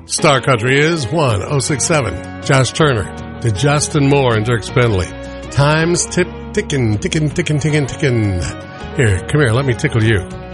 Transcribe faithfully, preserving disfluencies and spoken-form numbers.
Star Country is one oh six seven. Josh Turner to Justin Moore and Dirk Spindley. Time's tip ticking, ticking, ticking, ticking, ticking. Here, come here, let me tickle you.